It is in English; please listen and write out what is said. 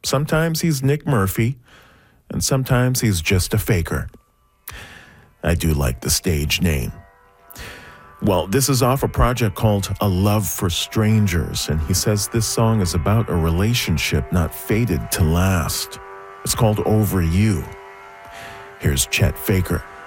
Sometimes he's Nick Murphy, and sometimes he's just a faker. I do like the stage name. Well, this is off a project called A Love for Strangers, and he says this song is about a relationship not fated to last. It's called Over You. Here's Chet Faker.